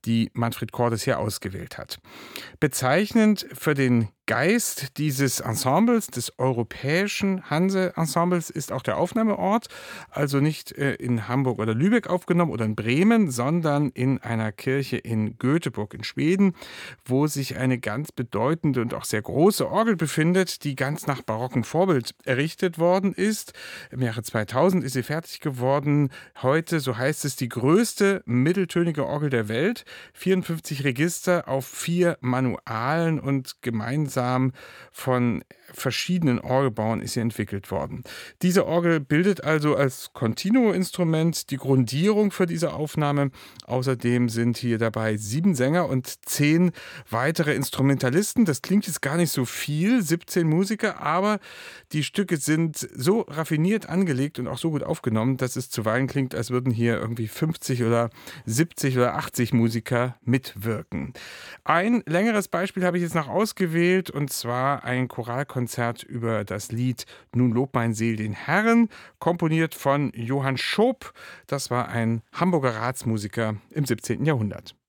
die Manfred Cordes hier ausgewählt hat. Bezeichnend für den Geist dieses Ensembles, des europäischen Hanse-Ensembles, ist auch der Aufnahmeort. Also nicht in Hamburg oder Lübeck aufgenommen oder in Bremen, sondern in einer Kirche in Göteborg in Schweden, wo sich eine ganz bedeutende und auch sehr große Orgel befindet, die ganz nach barockem Vorbild errichtet worden ist. Im Jahre 2000 ist sie fertig geworden. Heute, so heißt es, die größte mitteltönige Orgel der Welt. 54 Register auf 4 Manualen und gemeinsam von verschiedenen Orgelbauern ist sie entwickelt worden. Diese Orgel bildet also als Continuo-Instrument die Grundierung für diese Aufnahme. Außerdem sind hier dabei 7 Sänger und 10 weitere Instrumentalisten. Das klingt jetzt gar nicht so viel, 17 Musiker, aber die Stücke sind so raffiniert angelegt und auch so gut aufgenommen, dass es zuweilen klingt, als würden hier irgendwie 50 oder 70 oder 80 Musiker mitwirken. Ein längeres Beispiel habe ich jetzt noch ausgewählt, und zwar ein Choralkonzert über das Lied Nun lob mein Seel den Herrn, komponiert von Johann Schoop. Das war ein Hamburger Ratsmusiker im 17. Jahrhundert.